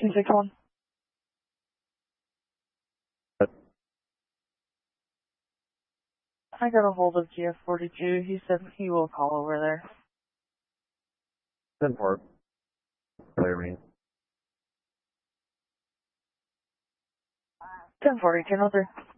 261. I got a hold of GF42. He said he will call over there. 10-4. Clear me. 1040, 1003.